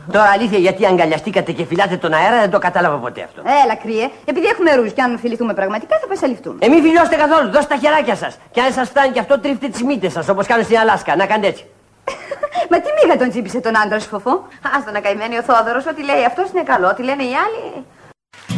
Τώρα αλήθεια, γιατί αγκαλιαστήκατε και φυλάτε τον αέρα, δεν το κατάλαβα ποτέ αυτό. Έλα, κρύε. Επειδή έχουμε ρούζ και αν φιληθούμε πραγματικά θα πεσαλιφτούμε. Μην φιλιώστε καθόλου, δώστε τα χεράκια σας. Και αν σας φτάνει και αυτό, τρίφτε τις μύτες σας όπως κάνουν στην Αλάσκα. Να κάνετε έτσι. Μα τι μίγα τον τσίπησε τον άντρα σου, Φοφό. Άστο να καημένη ο Θόδωρος, ό,τι λέει αυτός είναι καλό, ό,τι λένε οι άλλοι.